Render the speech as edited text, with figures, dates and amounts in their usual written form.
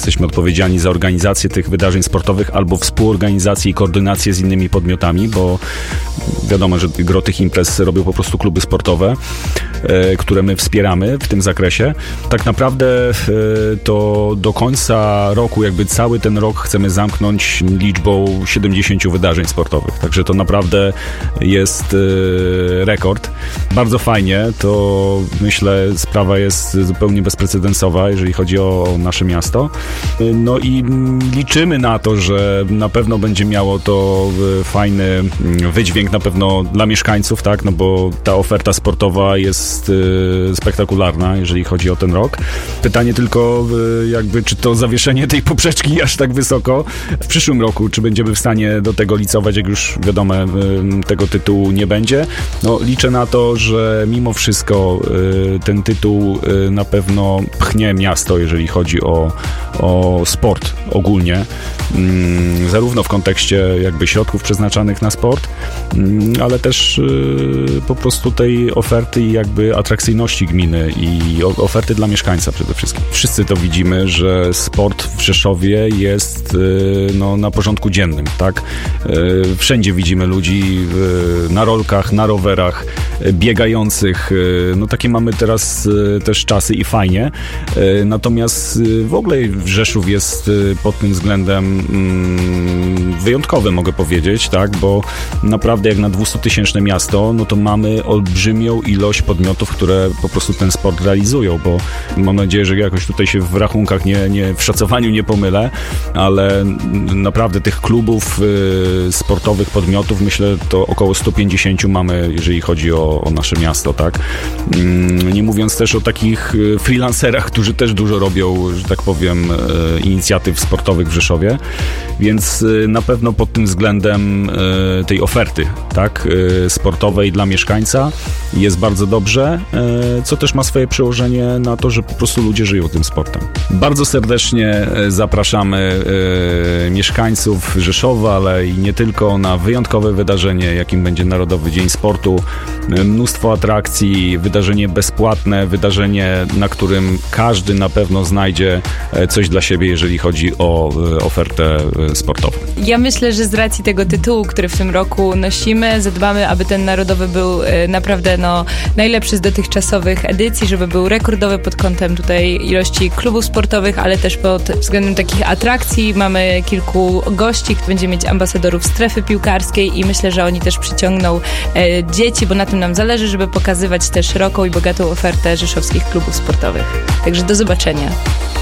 jesteśmy odpowiedzialni za organizację tych wydarzeń sportowych albo współorganizację i koordynację z innymi podmiotami, bo wiadomo, że gro tych imprez robią po prostu kluby sportowe, które my wspieramy w tym zakresie. Tak naprawdę to do końca roku, jakby cały ten rok chcemy zamknąć liczbą 70 wydarzeń sportowych. Także to naprawdę jest rekord. Bardzo fajnie, to myślę sprawa jest zupełnie bezprecedensowa, jeżeli chodzi o nasze miasto. No i liczymy na to, że na pewno będzie miało to fajny wydźwięk na pewno dla mieszkańców, tak, no bo ta oferta sportowa jest spektakularna, jeżeli chodzi o ten rok. Pytanie tylko jakby, czy to zawieszenie tej poprzeczki aż tak wysoko w przyszłym roku, czy będziemy w stanie do tego licować, jak już wiadomo, tego tytułu nie będzie. No liczę na to, że mimo wszystko ten tytuł na pewno pchnie miasto, jeżeli chodzi o sport ogólnie, zarówno w kontekście jakby środków przeznaczanych na sport, ale też po prostu tej oferty i jakby atrakcyjności gminy i oferty dla mieszkańca przede wszystkim. Wszyscy to widzimy, że sport w Rzeszowie jest no, na porządku dziennym, tak? Wszędzie widzimy ludzi na rolkach, na rowerach, biegających. No takie mamy teraz też czasy i fajnie. Natomiast w ogóle Rzeszów jest pod tym względem wyjątkowy, mogę powiedzieć, tak? Bo naprawdę jak na 200-tysięczne miasto, no to mamy olbrzymią ilość podmiotów, które po prostu ten sport realizują, bo mam nadzieję, że jakoś tutaj się w rachunkach, w szacowaniu nie pomylę, ale naprawdę tych klubów sportowych, podmiotów, myślę, to około 150 mamy, jeżeli chodzi o nasze miasto, tak? Nie mówiąc też o takich freelancerach, którzy też dużo robią, że tak powiem, inicjatyw sportowych w Rzeszowie, więc na pewno pod tym względem tej oferty, tak, sportowej dla mieszkańca jest bardzo dobrze, co też ma swoje przełożenie na to, że po prostu ludzie żyją tym sportem. Bardzo serdecznie zapraszamy mieszkańców Rzeszowa, ale i nie tylko, na wyjątkowe wydarzenie, jakim będzie Narodowy Dzień Sportu. Mnóstwo atrakcji, wydarzenie bezpłatne, wydarzenie, na którym każdy na pewno znajdzie coś dla siebie, jeżeli chodzi o ofertę sportową. Ja myślę, że z racji tego tytułu, który w tym roku nosimy, zadbamy, aby ten Narodowy był naprawdę najlepszy z dotychczasowych edycji, żeby był rekordowy pod kątem tutaj ilości klubów sportowych, ale też pod względem takich atrakcji. Mamy kilku gości, będziemy mieć ambasadorów strefy piłkarskiej i myślę, że oni też przyciągną dzieci, bo na tym nam zależy, żeby pokazywać też szeroką i bogatą ofertę rzeszowskich klubów sportowych. Także do zobaczenia.